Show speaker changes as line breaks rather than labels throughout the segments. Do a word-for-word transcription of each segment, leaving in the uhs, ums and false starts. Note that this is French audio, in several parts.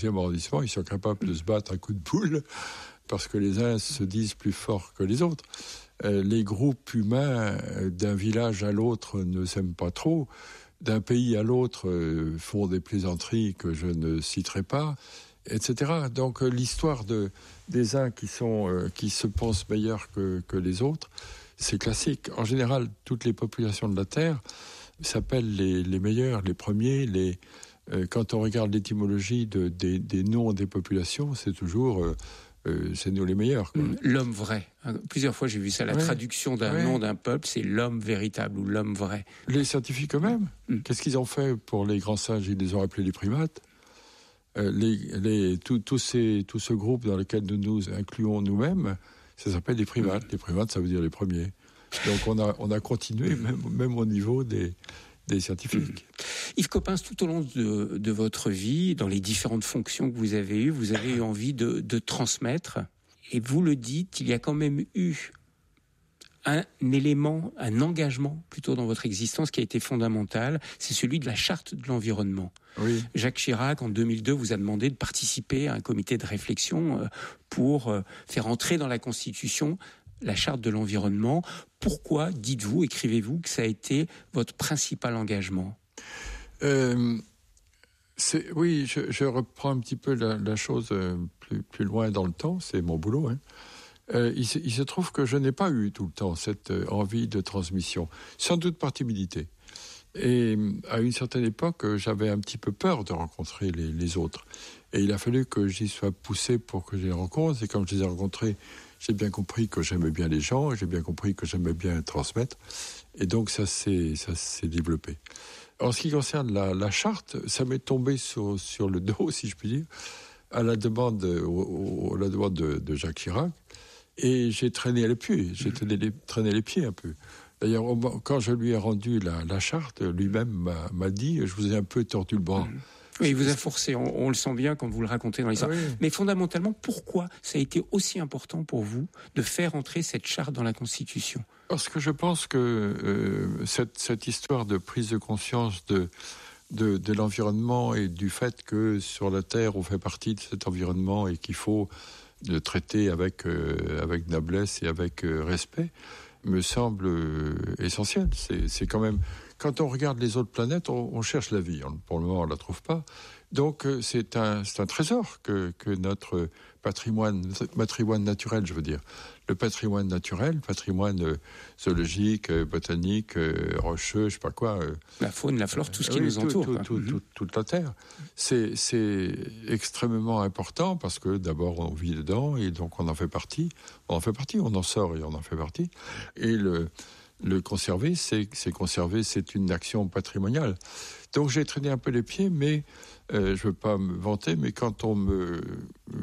deuxième arrondissement, ils sont capables de se battre à coups de boule parce que les uns se disent plus forts que les autres. Euh, les groupes humains d'un village à l'autre ne s'aiment pas trop. D'un pays à l'autre euh, font des plaisanteries que je ne citerai pas, et cetera. Donc euh, l'histoire de, des uns qui, sont, euh, qui se pensent meilleurs que, que les autres, c'est classique. En général, toutes les populations de la Terre s'appellent les, les meilleurs, les premiers. Les, euh, quand on regarde l'étymologie de, des, des noms des populations, c'est toujours... Euh, Euh, c'est nous les meilleurs, quoi.
L'homme vrai. Plusieurs fois, j'ai vu ça. La ouais. traduction d'un ouais. nom d'un peuple, c'est l'homme véritable ou l'homme vrai.
Les scientifiques eux-mêmes, mm. qu'est-ce qu'ils ont fait pour les grands singes? Ils les ont appelés les primates. Euh, les, les, tout, tout, ces, tout ce groupe dans lequel nous nous incluons nous-mêmes, ça s'appelle les primates. Mm. Les primates, ça veut dire les premiers. Donc on a, on a continué, même, même au niveau des... des scientifiques.
Mmh. Yves Coppens, tout au long de, de votre vie, dans les différentes fonctions que vous avez eues, vous avez eu envie de, de transmettre. Et vous le dites, il y a quand même eu un élément, un engagement plutôt dans votre existence qui a été fondamental, c'est celui de la charte de l'environnement.
Oui.
Jacques Chirac, en deux mille deux, vous a demandé de participer à un comité de réflexion pour faire entrer dans la Constitution la charte de l'environnement. Pourquoi, dites-vous, écrivez-vous, que ça a été votre principal engagement ?
euh, c'est, Oui, je, je reprends un petit peu la, la chose plus, plus loin dans le temps, c'est mon boulot. Hein. Euh, il, se, il se trouve que je n'ai pas eu tout le temps cette envie de transmission, sans doute par timidité. Et à une certaine époque, j'avais un petit peu peur de rencontrer les, les autres. Et il a fallu que j'y sois poussé pour que je les rencontre. Et comme je les ai rencontrés, j'ai bien compris que j'aimais bien les gens, j'ai bien compris que j'aimais bien transmettre. Et donc ça s'est, ça s'est développé. En ce qui concerne la, la charte, ça m'est tombé sur, sur le dos, si je puis dire, à la demande, au, au, à la demande de, de Jacques Chirac. Et j'ai traîné les pieds, j'ai traîné les, traîné les pieds un peu. D'ailleurs, quand je lui ai rendu la, la charte, lui-même m'a, m'a dit « je vous ai un peu tordu le bras ».
Oui, il vous a forcé, on, on le sent bien quand vous le racontez dans l'histoire. Ah oui. Mais fondamentalement, pourquoi ça a été aussi important pour vous de faire entrer cette charte dans la Constitution ?
Parce que je pense que euh, cette, cette histoire de prise de conscience de, de, de l'environnement et du fait que sur la Terre, on fait partie de cet environnement et qu'il faut le traiter avec, euh, avec noblesse et avec euh, respect, me semble euh, essentiel. C'est, c'est quand même... Quand on regarde les autres planètes, on, on cherche la vie. On, pour le moment, on la trouve pas. Donc, euh, c'est un, c'est un trésor que, que notre patrimoine, patrimoine naturel, je veux dire. Le patrimoine naturel, le patrimoine euh, zoologique, euh, botanique, euh, rocheux, je sais pas quoi. Euh,
la faune, la flore, tout ce qui
oui,
nous
tout,
entoure.
Tout, tout, tout, tout, toute la Terre. C'est, c'est extrêmement important parce que d'abord, on vit dedans et donc on en fait partie. On en fait partie, on en sort et on en fait partie. Et le... Le conserver, c'est, c'est conserver, c'est une action patrimoniale. Donc j'ai traîné un peu les pieds, mais euh, je ne veux pas me vanter, mais quand on me euh,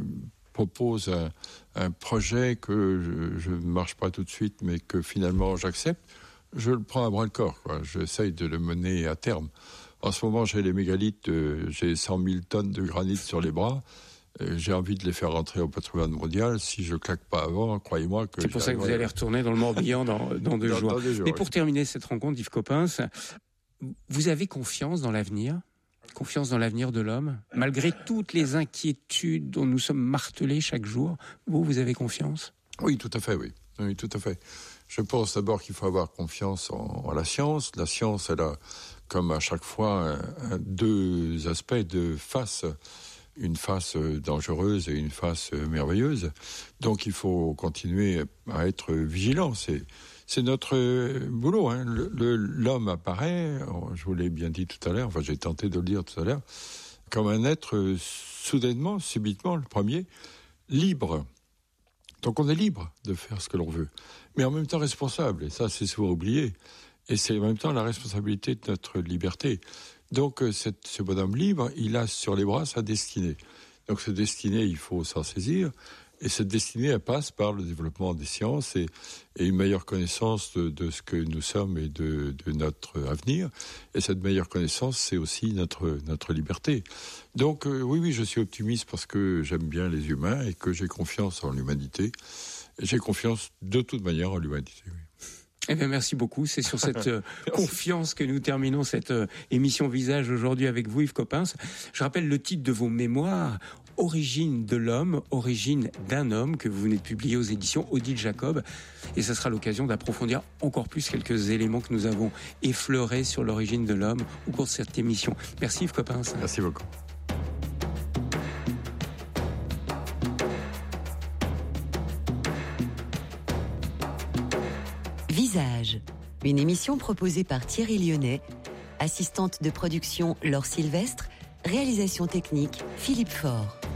propose un, un projet que je ne marche pas tout de suite, mais que finalement j'accepte, je le prends à bras-le-corps, quoi. J'essaye de le mener à terme. En ce moment, j'ai les mégalithes, euh, j'ai cent mille tonnes de granit sur les bras. J'ai envie de les faire rentrer au patrimoine mondial. Si je claque pas avant, croyez-moi que...
C'est pour ça que vous allez retourner dans le Morbihan dans, dans deux dans, jours. Dans deux jours. Mais pour terminer cette rencontre, Yves Coppens, vous avez confiance dans l'avenir ? Confiance dans l'avenir de l'homme ? Malgré toutes les inquiétudes dont nous sommes martelés chaque jour, vous, vous avez confiance ?
Oui, tout à fait, oui. Oui, tout à fait. Je pense d'abord qu'il faut avoir confiance en, en la science. La science, elle a, comme à chaque fois, un, un, deux aspects, deux faces. Une face dangereuse et une face merveilleuse. Donc il faut continuer à être vigilant. C'est, c'est notre boulot. Hein. Le, le, l'homme apparaît, je vous l'ai bien dit tout à l'heure, enfin j'ai tenté de le dire tout à l'heure, comme un être soudainement, subitement, le premier, libre. Donc on est libre de faire ce que l'on veut, mais en même temps responsable. Et ça, c'est souvent oublié. Et c'est en même temps la responsabilité de notre liberté. Donc, cette, ce bonhomme libre, il a sur les bras sa destinée. Donc, cette destinée, il faut s'en saisir. Et cette destinée, elle passe par le développement des sciences et, et une meilleure connaissance de, de ce que nous sommes et de, de notre avenir. Et cette meilleure connaissance, c'est aussi notre, notre liberté. Donc, euh, oui, oui, je suis optimiste parce que j'aime bien les humains et que j'ai confiance en l'humanité. Et j'ai confiance de toute manière en l'humanité, oui.
Eh bien, merci beaucoup. C'est sur cette euh, confiance que nous terminons cette euh, émission Visage aujourd'hui avec vous, Yves Coppens. Je rappelle le titre de vos mémoires, Origine de l'homme, origine d'un homme, que vous venez de publier aux éditions Odile Jacob. Et ça sera l'occasion d'approfondir encore plus quelques éléments que nous avons effleurés sur l'origine de l'homme au cours de cette émission. Merci Yves Coppens.
Merci beaucoup.
Visage, une émission proposée par Thierry Lyonnais, assistante de production Laure Sylvestre, réalisation technique Philippe Faure.